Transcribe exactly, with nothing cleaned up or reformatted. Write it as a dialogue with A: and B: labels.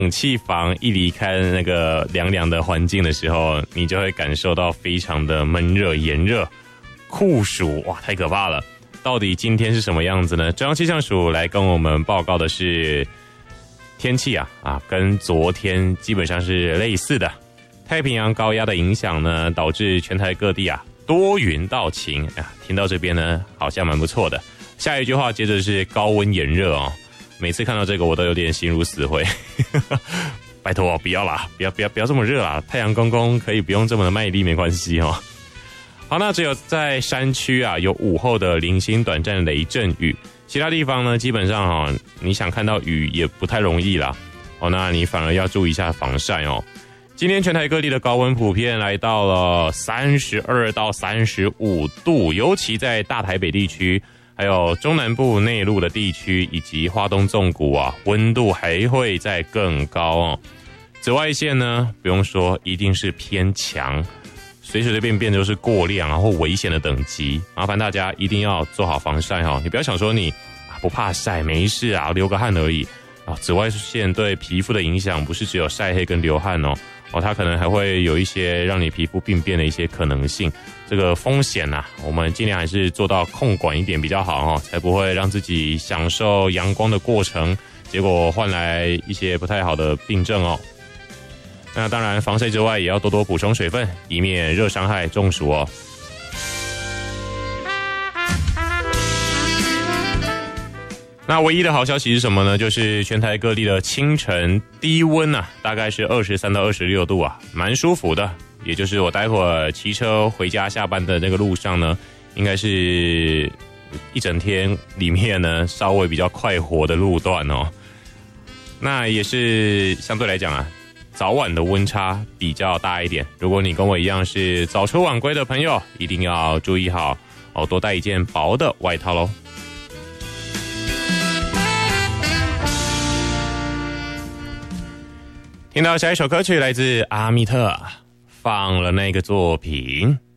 A: 冷气房一离开那个凉凉的环境的时候，你就会感受到非常的闷热、炎热、酷暑，哇，太可怕了！到底今天是什么样子呢？中央气象署来跟我们报告的是天气啊啊，跟昨天基本上是类似的。太平洋高压的影响呢，导致全台各地啊多云到晴啊。听到这边呢，好像蛮不错的。下一句话接着是高温炎热哦。每次看到这个，我都有点心如死灰。拜托，不要啦，不要不要不要这么热啦！太阳公公可以不用这么的卖力，没关系哦。好，那只有在山区啊，有午后的零星短暂雷阵雨，其他地方呢，基本上哦，你想看到雨也不太容易啦。哦，那你反而要注意一下防晒哦。今天全台各地的高温普遍来到了三十二到三十五度，尤其在大台北地区。还有中南部内陆的地区以及花东纵谷啊，温度还会再更高哦。紫外线呢，不用说，一定是偏强，随随便便就是过量啊或危险的等级。麻烦大家一定要做好防晒哦。你不要想说你不怕晒，没事啊，流个汗而已啊。紫外线对皮肤的影响不是只有晒黑跟流汗哦。哦，它可能还会有一些让你皮肤病变的一些可能性，这个风险呐、啊，我们尽量还是做到控管一点比较好哦，才不会让自己享受阳光的过程，结果换来一些不太好的病症哦。那当然，防晒之外也要多多补充水分，以免热伤害中暑哦。那唯一的好消息是什么呢？就是全台各地的清晨低温啊，大概是二十三到二十六度啊，蛮舒服的。也就是我待会儿骑车回家下班的那个路上呢，应该是一整天里面呢稍微比较快活的路段哦。那也是相对来讲啊，早晚的温差比较大一点。如果你跟我一样是早出晚归的朋友，一定要注意好哦，多带一件薄的外套咯。听到下一首歌曲来自阿密特，放了那个作品。